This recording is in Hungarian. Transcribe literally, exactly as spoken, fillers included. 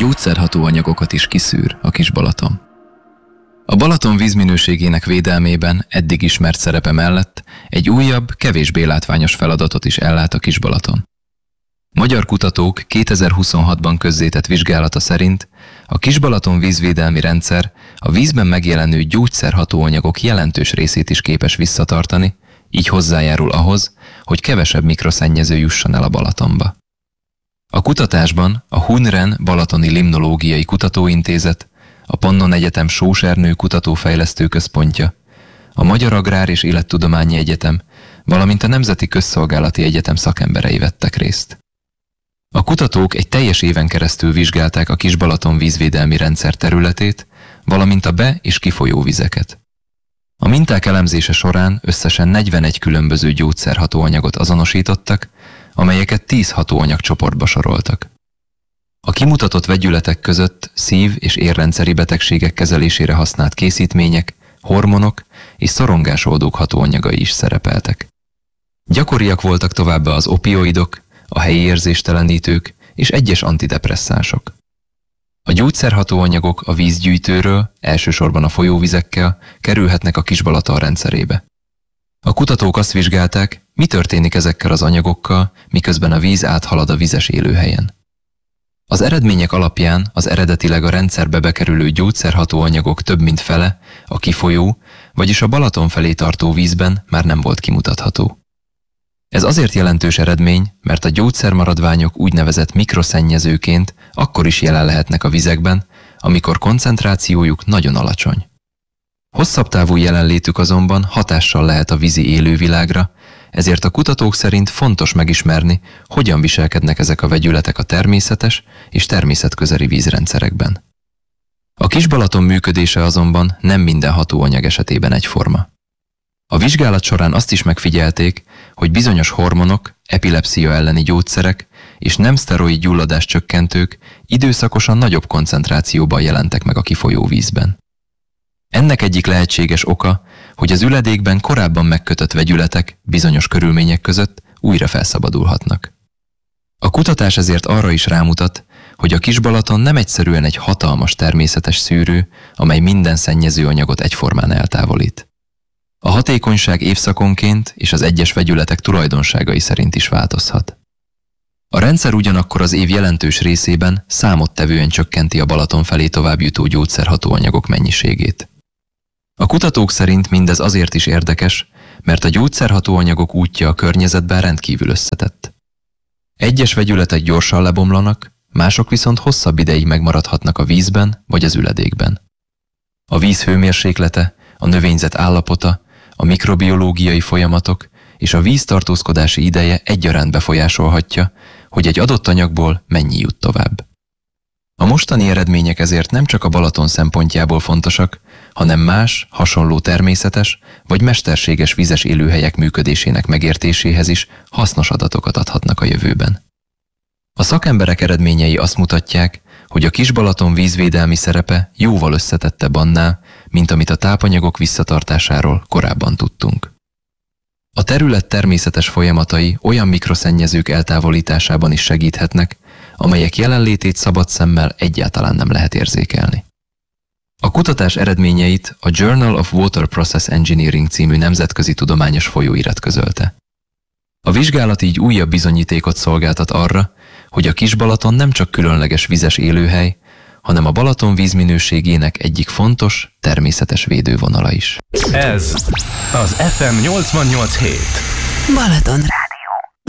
gyógyszerhatóanyagokat is kiszűr a Kis-Balaton. A Balaton vízminőségének védelmében eddig ismert szerepe mellett egy újabb, kevésbé látványos feladatot is ellát a Kis-Balaton. Magyar kutatók kétezer-huszonhatban közzétett vizsgálata szerint a Kis-Balaton vízvédelmi rendszer a vízben megjelenő gyógyszerhatóanyagok jelentős részét is képes visszatartani, így hozzájárul ahhoz, hogy kevesebb mikroszennyező jusson el a Balatonba. A kutatásban a Hunren Balatoni Limnológiai Kutatóintézet, a Pannon Egyetem Sós-Ernő Kutatófejlesztő Központja, a Magyar Agrár és Élettudományi Egyetem, valamint a Nemzeti Közszolgálati Egyetem szakemberei vettek részt. A kutatók egy teljes éven keresztül vizsgálták a Kis-Balaton vízvédelmi rendszer területét, valamint a be- és kifolyó vizeket. A minták elemzése során összesen negyvenegy különböző gyógyszerhatóanyagot azonosítottak, amelyeket tíz hatóanyagcsoportba soroltak. A kimutatott vegyületek között szív- és érrendszeri betegségek kezelésére használt készítmények, hormonok és szorongásoldók hatóanyagai is szerepeltek. Gyakoriak voltak továbbá az opioidok, a helyi érzéstelenítők és egyes antidepresszánsok. A gyógyszerhatóanyagok a vízgyűjtőről, elsősorban a folyóvizekkel kerülhetnek a Kis-Balaton rendszerébe. A kutatók azt vizsgálták, mi történik ezekkel az anyagokkal, miközben a víz áthalad a vizes élőhelyen. Az eredmények alapján az eredetileg a rendszerbe bekerülő gyógyszerhatóanyagok több mint fele a kifolyó, vagyis a Balaton felé tartó vízben már nem volt kimutatható. Ez azért jelentős eredmény, mert a gyógyszermaradványok úgynevezett mikroszennyezőként akkor is jelen lehetnek a vizekben, amikor koncentrációjuk nagyon alacsony. Hosszabb távú jelenlétük azonban hatással lehet a vízi élővilágra, ezért a kutatók szerint fontos megismerni, hogyan viselkednek ezek a vegyületek a természetes és természetközeli vízrendszerekben. A Kis-Balaton működése azonban nem minden hatóanyag esetében egyforma. A vizsgálat során azt is megfigyelték, hogy bizonyos hormonok, epilepszia elleni gyógyszerek és nem szteroid gyulladás csökkentők időszakosan nagyobb koncentrációban jelentek meg a kifolyó vízben. Ennek egyik lehetséges oka, hogy az üledékben korábban megkötött vegyületek bizonyos körülmények között újra felszabadulhatnak. A kutatás ezért arra is rámutat, hogy a Kis-Balaton nem egyszerűen egy hatalmas természetes szűrő, amely minden szennyező anyagot egyformán eltávolít. A hatékonyság évszakonként és az egyes vegyületek tulajdonságai szerint is változhat. A rendszer ugyanakkor az év jelentős részében számottevően csökkenti a Balaton felé továbbjutó gyógyszerhatóanyagok mennyiségét. A kutatók szerint mindez azért is érdekes, mert a gyógyszerhatóanyagok útja a környezetben rendkívül összetett. Egyes vegyületek gyorsan lebomlanak, mások viszont hosszabb ideig megmaradhatnak a vízben vagy az üledékben. A víz hőmérséklete, a növényzet állapota, a mikrobiológiai folyamatok és a víz tartózkodási ideje egyaránt befolyásolhatja, hogy egy adott anyagból mennyi jut tovább. A mostani eredmények ezért nem csak a Balaton szempontjából fontosak, hanem más, hasonló természetes vagy mesterséges vizes élőhelyek működésének megértéséhez is hasznos adatokat adhatnak a jövőben. A szakemberek eredményei azt mutatják, hogy a Kis-Balaton vízvédelmi szerepe jóval összetettebb annál, mint amit a tápanyagok visszatartásáról korábban tudtunk. A terület természetes folyamatai olyan mikroszennyezők eltávolításában is segíthetnek, amelyek jelenlétét szabad szemmel egyáltalán nem lehet érzékelni. A kutatás eredményeit a Journal of Water Process Engineering című nemzetközi tudományos folyóirat közölte. A vizsgálat így újabb bizonyítékot szolgáltat arra, hogy a Kis-Balaton nem csak különleges vizes élőhely, hanem a Balaton vízminőségének egyik fontos, természetes védővonala is. Ez az ef em nyolcvannyolc hét Balaton